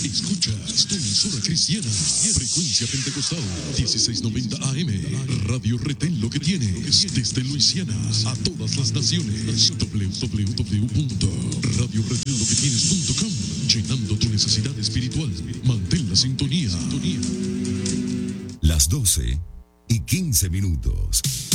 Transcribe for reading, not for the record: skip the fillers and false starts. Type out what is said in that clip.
Escuchas tu emisora cristiana, Frecuencia Pentecostal, 1690 AM, Radio Retén lo que tienes, desde Luisiana a todas las naciones, www.radioretenloquetienes.com, llenando tu necesidad espiritual. Mantén la sintonía. Las 12:15.